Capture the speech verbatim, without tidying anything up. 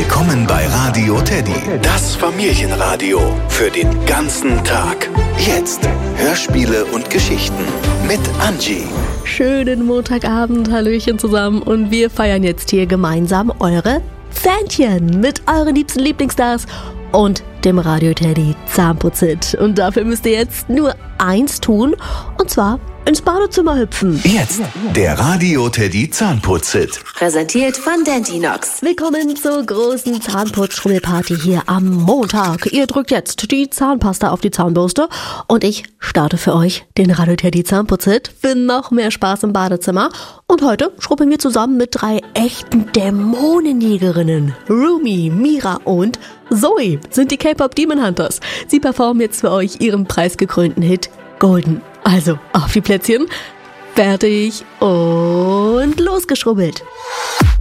Willkommen bei Radio Teddy, das Familienradio für den ganzen Tag. Jetzt Hörspiele und Geschichten mit Angie. Schönen Montagabend, Hallöchen zusammen und wir feiern jetzt hier gemeinsam eure Fähnchen mit euren liebsten Lieblingsstars und dem Radio Teddy Zahnputzhit. Und dafür müsst ihr jetzt nur eins tun, und zwar ins Badezimmer hüpfen. Jetzt der Radio Teddy Zahnputzhit. Präsentiert von Dentinox. Willkommen zur großen Zahnputz-Schummelparty hier am Montag. Ihr drückt jetzt die Zahnpasta auf die Zahnbürste und ich starte für euch den Radio Teddy Zahnputzhit für noch mehr Spaß im Badezimmer. Und heute schrubbeln wir zusammen mit drei echten Dämonenjägerinnen. Rumi, Mira und Zoe sind die K-Pop Demon Hunters. Sie performen jetzt für euch ihren preisgekrönten Hit Golden. Also auf die Plätzchen, fertig und losgeschrubbelt.